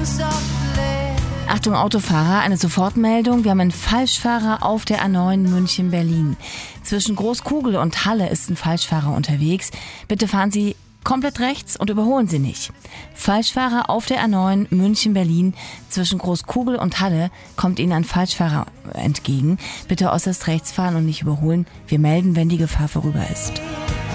Achtung Autofahrer, eine Sofortmeldung. Wir haben einen Falschfahrer auf der A9 München-Berlin. Zwischen Großkugel und Halle ist ein Falschfahrer unterwegs. Bitte fahren Sie komplett rechts und überholen Sie nicht. Falschfahrer auf der A9 München-Berlin. Zwischen Großkugel und Halle kommt Ihnen ein Falschfahrer entgegen. Bitte äußerst rechts fahren und nicht überholen. Wir melden, wenn die Gefahr vorüber ist.